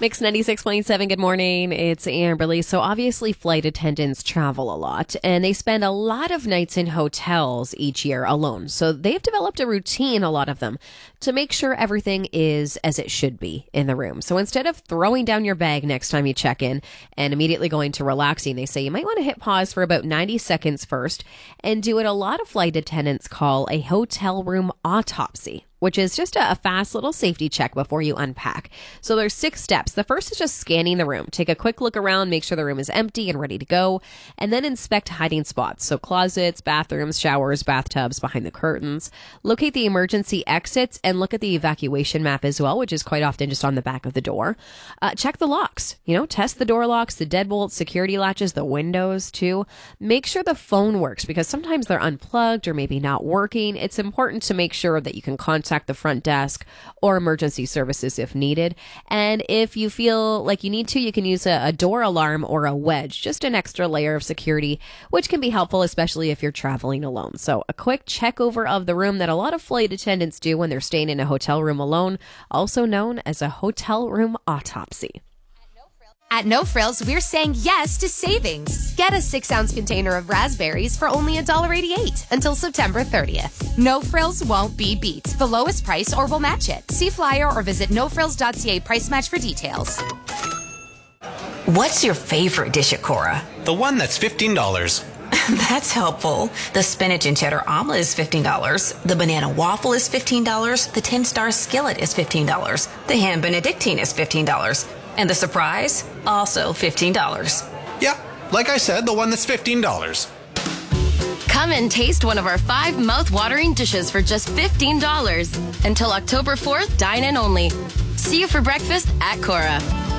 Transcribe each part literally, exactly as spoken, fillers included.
Mix ninety-six point seven, good morning. It's Amberly. So obviously flight attendants travel a lot and they spend a lot of nights in hotels each year alone. So they've developed a routine, a lot of them, to make sure everything is as it should be in the room. So instead of throwing down your bag next time you check in and immediately going to relaxing, they say you might want to hit pause for about ninety seconds first and do what a lot of flight attendants call a hotel room autopsy, which is just a, a fast little safety check before you unpack. So there's six steps. The first is just scanning the room. Take a quick look around, make sure the room is empty and ready to go, and then inspect hiding spots. So closets, bathrooms, showers, bathtubs, behind the curtains. Locate the emergency exits and look at the evacuation map as well, which is quite often just on the back of the door. Uh, check the locks. You know, test the door locks, the deadbolts, security latches, the windows too. Make sure the phone works because sometimes they're unplugged or maybe not working. It's important to make sure that you can contact the front desk or emergency services if needed. And if you feel like you need to, you can use a, a door alarm or a wedge, just an extra layer of security, which can be helpful, especially if you're traveling alone. So a quick check over of the room that a lot of flight attendants do when they're staying in a hotel room alone, also known as a hotel room autopsy. At No Frills, we're saying yes to savings. Get a six-ounce container of raspberries for only one dollar eighty-eight until September thirtieth. No Frills won't be beat. The lowest price or we'll match it. See flyer or visit no frills dot c a price match for details. What's your favorite dish at Cora? The one that's fifteen dollars. That's helpful. The spinach and cheddar omelet is fifteen dollars. The banana waffle is fifteen dollars. The ten-star skillet is fifteen dollars. The ham benedictine is fifteen dollars. And the surprise, also fifteen dollars. Yeah, like I said, the one that's fifteen dollars. Come and taste one of our five mouth-watering dishes for just fifteen dollars. Until October fourth, dine in only. See you for breakfast at Cora.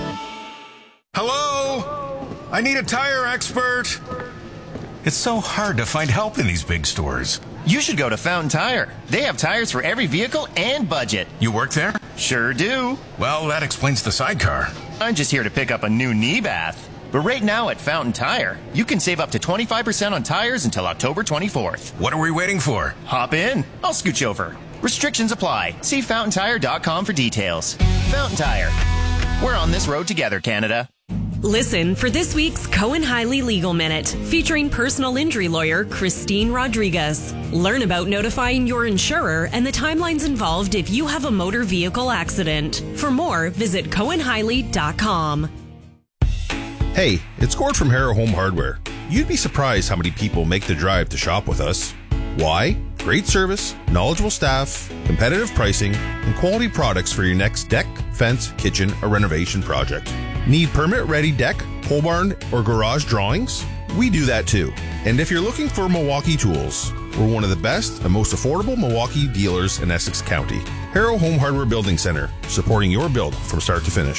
Hello? I need a tire expert. It's so hard to find help in these big stores. You should go to Fountain Tire. They have tires for every vehicle and budget. You work there? Sure do. Well, that explains the sidecar. I'm just here to pick up a new knee bath. But right now at Fountain Tire, you can save up to twenty-five percent on tires until October twenty-fourth. What are we waiting for? Hop in. I'll scooch over. Restrictions apply. See fountain tire dot com for details. Fountain Tire. We're on this road together, Canada. Listen for this week's Cohen Hiley Legal Minute, featuring personal injury lawyer Christine Rodriguez. Learn about notifying your insurer and the timelines involved if you have a motor vehicle accident. For more, visit cohen hiley dot com. Hey, it's Gord from Harrow Home Hardware. You'd be surprised how many people make the drive to shop with us. Why? Great service, knowledgeable staff, competitive pricing, and quality products for your next deck, fence, kitchen, or renovation project. Need permit-ready deck, pole barn, or garage drawings? We do that too. And if you're looking for Milwaukee tools, we're one of the best and most affordable Milwaukee dealers in Essex County. Harrow Home Hardware Building Center, supporting your build from start to finish.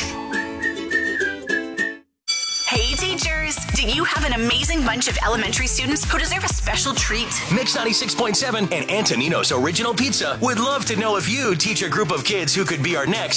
Hey teachers, do you have an amazing bunch of elementary students who deserve a special treat? Mix ninety-six point seven and Antonino's Original Pizza would love to know if you teach a group of kids who could be our next